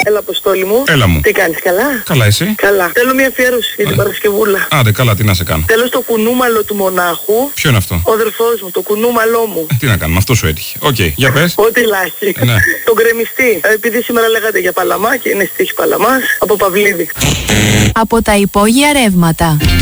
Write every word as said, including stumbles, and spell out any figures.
Έλα, Αποστόλη μου. Έλα μου. Τι κάνεις, καλά? Καλά, εσύ? Καλά. Θέλω μια αφιέρωση για την Παρασκευούλα. Άντε, καλά, τι να σε κάνω. Θέλω στο κουνούμαλο του μονάχου. Ποιο είναι αυτό? Ο αδερφός μου, το κουνούμαλό μου. Ε, τι να κάνουμε, αυτό σου έτυχε. Οκ, okay, για πες. Ό,τι λάχει. Ναι. Τον γκρεμιστή. Ε, επειδή σήμερα λέγατε για Παλαμά και είναι στίχη Παλαμάς, από Παυλίδη. Από τα υπόγεια ρεύματα.